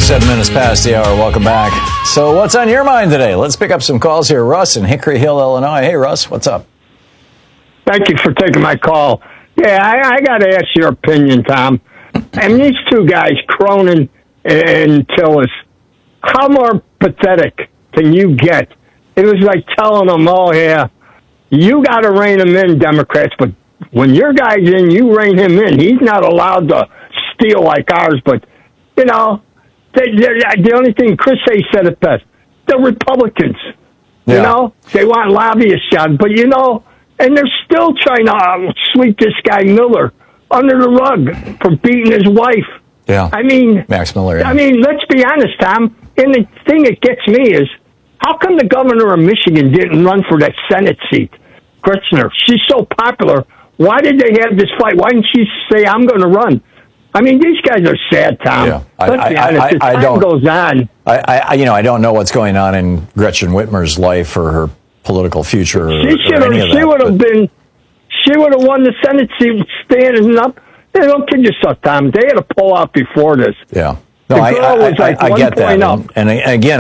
7 minutes past the hour. Welcome back. So what's on your mind today? Let's pick up some calls here. Russ in Hickory Hill, Illinois. Hey, Russ, what's up? Thank you for taking my call. Yeah, I got to ask your opinion, Tom. And these two guys, Cronin and Tillis, how more pathetic can you get? It was like telling them, oh, yeah, you got to rein them in, Democrats, but when your guy's in, you rein him in. He's not allowed to steal like ours, but, you know, the only thing Chris Hayes said it best, the Republicans, you know, they want lobbyists on, but, you know, and they're still trying to sweep this guy Miller under the rug for beating his wife. Yeah. I mean, Max Miller. Yeah. I mean, let's be honest, Tom. And the thing that gets me is, how come the governor of Michigan didn't run for that Senate seat, Kirchner? She's so popular. Why did they have this fight? Why didn't she say, I'm going to run? I mean, these guys are sad, Tom. Yeah. Let's be honest. As time goes on. I don't know what's going on in Gretchen Whitmer's life or her political future. She would have won the Senate seat standing up. Hey, don't kid yourself, Tom. They had to pull out before this. Yeah. No, I get that. And again,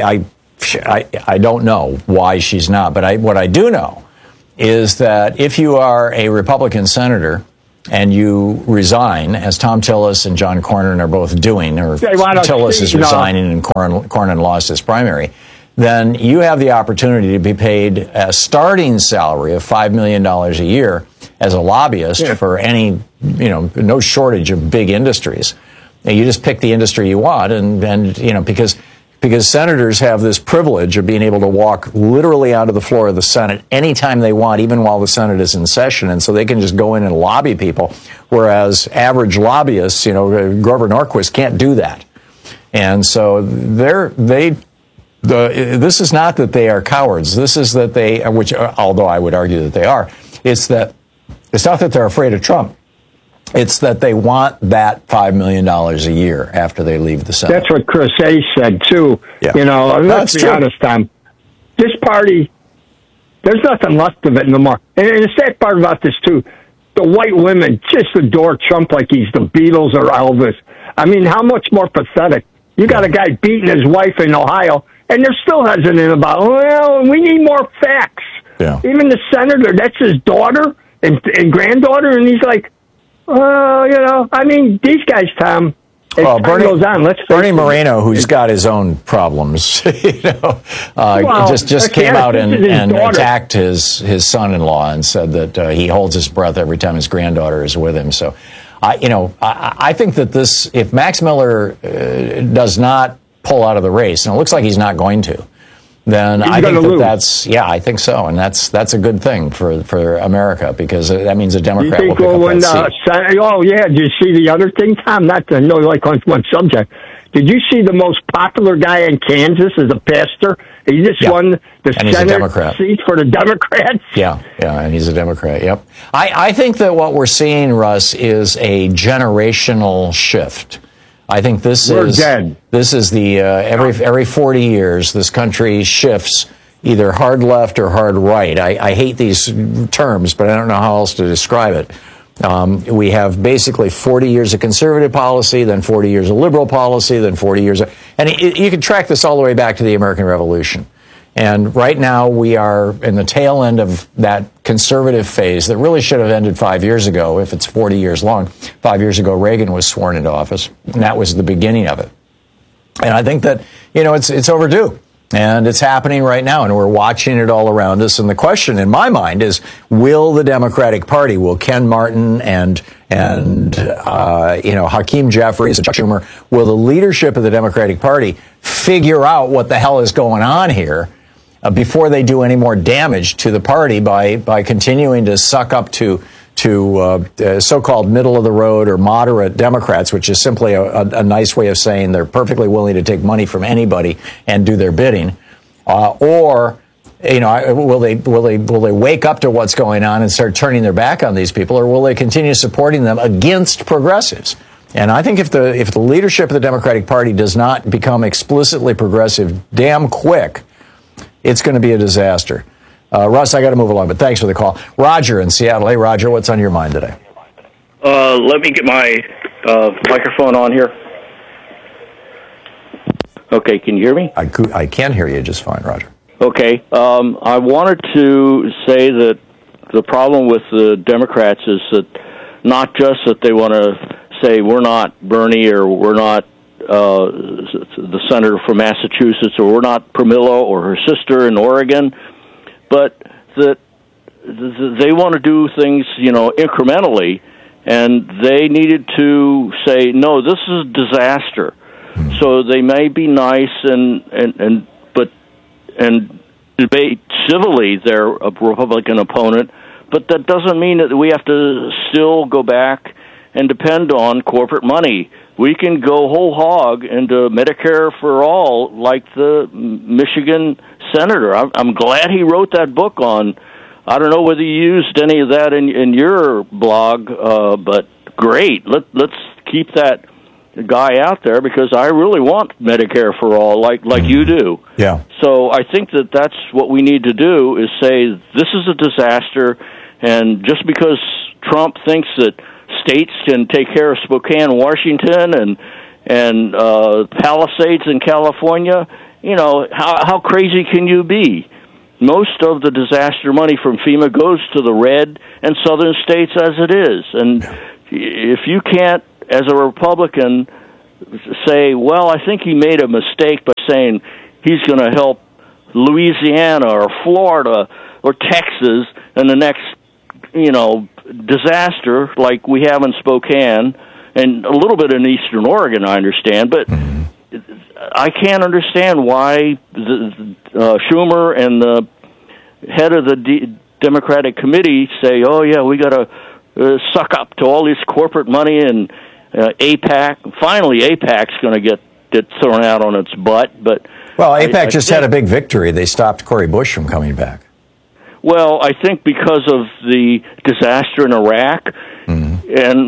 I don't know why she's not. But what I do know is that if you are a Republican senator and you resign, as Tom Tillis and John Cornyn are both doing, or Tillis is resigning and Cornyn lost his primary, then you have the opportunity to be paid a starting salary of $5 million a year as a lobbyist for any, no shortage of big industries. And you just pick the industry you want, and because senators have this privilege of being able to walk literally onto the floor of the Senate anytime they want, even while the Senate is in session, and so they can just go in and lobby people, whereas average lobbyists, Grover Norquist can't do that. And so this is not that they are cowards. This is that although I would argue that they are, it's not that they're afraid of Trump. It's that they want that $5 million a year after they leave the Senate. That's what Chris Hayes said, too. Yeah. Let's be honest, Tom. This party, there's nothing left of it no more. And the sad part about this, too, the white women just adore Trump like he's the Beatles or Elvis. I mean, how much more pathetic? You got a guy beating his wife in Ohio, and they're still hesitant about, well, we need more facts. Yeah. Even the senator, that's his daughter and granddaughter, and he's like, these guys, Tom, as time goes on, Bernie Moreno, who's got his own problems, just came out and attacked his son-in-law and said that he holds his breath every time his granddaughter is with him. So, I think that if Max Miller does not pull out of the race, and it looks like he's not going to, then I think I think so, and that's a good thing for America, because that means a Democrat will pick up that seat. Did you see the other thing, Tom? Not to know on one subject. Did you see the most popular guy in Kansas as a pastor? He just won the Senate seat for the Democrats. Yeah, and he's a Democrat. Yep. I think that what we're seeing, Russ, is a generational shift. I think this is the every 40 years this country shifts either hard left or hard right. I hate these terms, but I don't know how else to describe it. We have basically 40 years of conservative policy, then 40 years of liberal policy, then 40 years of, and you can track this all the way back to the American Revolution. And right now we are in the tail end of that conservative phase that really should have ended 5 years ago if it's 40 years long. 5 years ago, Reagan was sworn into office, and that was the beginning of it. And I think that, it's overdue. And it's happening right now, and we're watching it all around us. And the question in my mind is, will the Democratic Party, will Ken Martin and Hakeem Jeffries and Chuck Schumer, will the leadership of the Democratic Party figure out what the hell is going on here before they do any more damage to the party by continuing to suck up to so-called middle-of-the-road or moderate Democrats, which is simply a nice way of saying they're perfectly willing to take money from anybody and do their bidding, or will they wake up to what's going on and start turning their back on these people, or will they continue supporting them against progressives? And I think if the leadership of the Democratic Party does not become explicitly progressive damn quick, it's going to be a disaster. Russ, I got to move along, but thanks for the call. Roger in Seattle. Hey, Roger, what's on your mind today? Let me get my microphone on here. Okay, can you hear me? I can hear you just fine, Roger. Okay, I wanted to say that the problem with the Democrats is that not just that they want to say we're not Bernie or we're not the senator from Massachusetts or we're not Pramila or her sister in Oregon, but that they want to do things, incrementally, and they needed to say, no, this is a disaster. So they may be nice and debate civilly their Republican opponent, but that doesn't mean that we have to still go back and depend on corporate money. We can go whole hog into Medicare for all, like the Michigan senator. I'm glad he wrote that book on. I don't know whether you used any of that in your blog, but great. Let's keep that guy out there because I really want Medicare for all, like you do. Yeah. So I think that's what we need to do is say this is a disaster, and just because Trump thinks that states can take care of Spokane, Washington, and Palisades in California, how crazy can you be? Most of the disaster money from FEMA goes to the red and southern states as it is. And if you can't, as a Republican, say, well, I think he made a mistake by saying he's going to help Louisiana or Florida or Texas in the next, disaster like we have in Spokane and a little bit in Eastern Oregon, I understand, but I can't understand why Schumer and the head of the Democratic committee say, oh, yeah, we got to suck up to all this corporate money and AIPAC. Finally, AIPAC's going to get thrown out on its butt. But AIPAC just had a big victory. They stopped Cori Bush from coming back. Well, I think because of the disaster in Iraq, and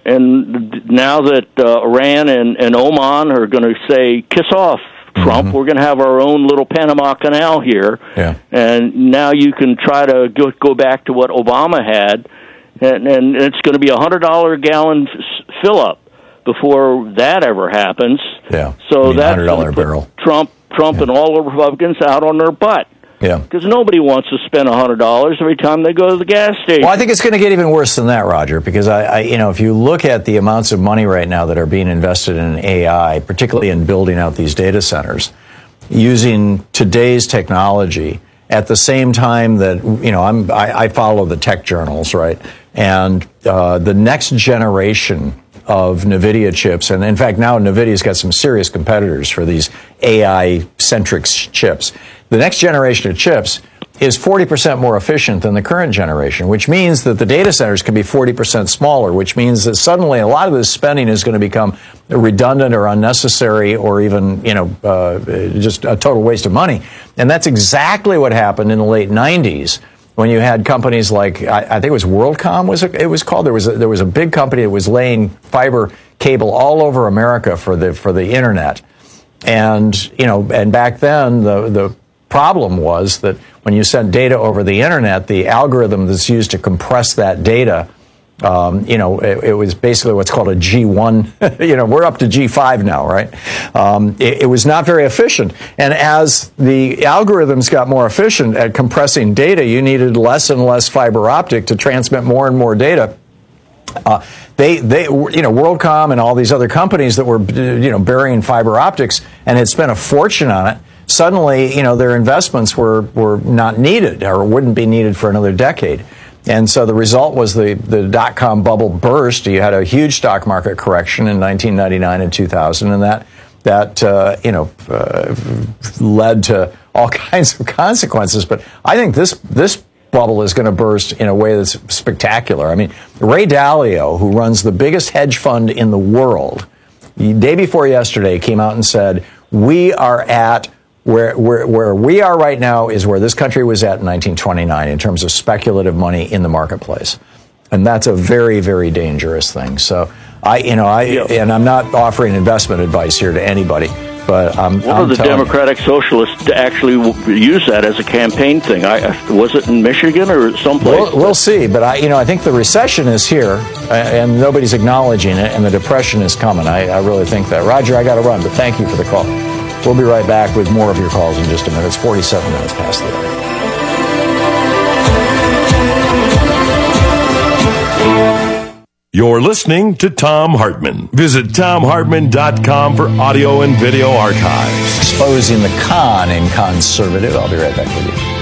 now that Iran and Oman are going to say, kiss off, Trump, we're going to have our own little Panama Canal here. Yeah. And now you can try to go back to what Obama had, and it's going to be $100 a gallon fill-up before that ever happens. Yeah. So that's $100 barrel. Trump and all the Republicans out on their butt. Yeah. Because nobody wants to spend $100 every time they go to the gas station. Well, I think it's going to get even worse than that, Roger, because if you look at the amounts of money right now that are being invested in AI, particularly in building out these data centers, using today's technology at the same time that, I follow the tech journals, right? And the next generation of NVIDIA chips, and in fact, now NVIDIA's got some serious competitors for these AI-centric chips. The next generation of chips is 40% more efficient than the current generation, which means that the data centers can be 40% smaller, which means that suddenly a lot of this spending is going to become redundant or unnecessary or even, just a total waste of money. And that's exactly what happened in the late 90s. When you had companies like, I think it was WorldCom, it was called. There was a big company that was laying fiber cable all over America for the internet, and and back then the problem was that when you sent data over the internet, the algorithm that's used to compress that data, it was basically what's called a G1. We're up to G5 now, right? It was not very efficient. And as the algorithms got more efficient at compressing data, you needed less and less fiber optic to transmit more and more data. WorldCom and all these other companies that were, burying fiber optics and had spent a fortune on it, suddenly, their investments were not needed or wouldn't be needed for another decade. And so the result was the dot-com bubble burst. You had a huge stock market correction in 1999 and 2000, and that led to all kinds of consequences. But I think this bubble is going to burst in a way that's spectacular. I mean, Ray Dalio, who runs the biggest hedge fund in the world, the day before yesterday came out and said, we are at where we are right now is where this country was at in 1929 in terms of speculative money in the marketplace. And that's a very, very dangerous thing. So and I'm not offering investment advice here to anybody, but one of the Democratic Socialists actually used that as a campaign thing. Was it in Michigan or someplace? We'll see, but I think the recession is here, and nobody's acknowledging it, and the depression is coming. I really think that. Roger, I got to run, but thank you for the call. We'll be right back with more of your calls in just a minute. It's 47 minutes past the hour. You're listening to Thom Hartmann. Visit ThomHartmann.com for audio and video archives. Exposing the con in conservative. I'll be right back with you.